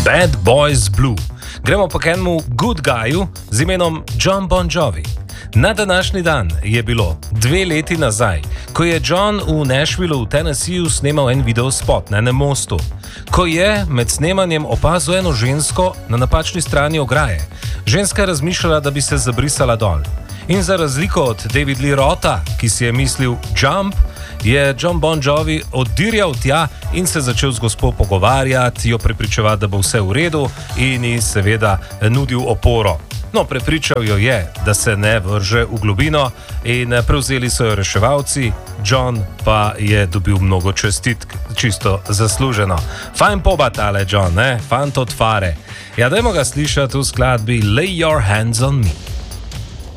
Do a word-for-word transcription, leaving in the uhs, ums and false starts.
Bad Boys Blue. Gremo pa k enemu good guyu z imenom Jon Bon Jovi. Na današnji dan je bilo dve leti nazaj, ko je John v Nashvillu v Tennesseeju snemal en video spot na enem mostu, ko je med snemanjem opazil eno žensko na napačni strani ograje. Ženska je razmišljala, da bi se zabrisala dol. In za razliko od David Lee Rotha, ki si je mislil jump, je Jon Bon Jovi oddirjal tja in se začel z gospo pogovarjati, jo prepričevati, da bo vse v redu in ji seveda nudil oporo. No, prepričal jo je, da se ne vrže v globino in prevzeli so jo reševalci, John pa je dobil mnogo čestitk, čisto zasluženo. Fajn poba tale John, ne? Fant od fare. Ja, dajmo ga slišati v skladbi Lay Your Hands on Me.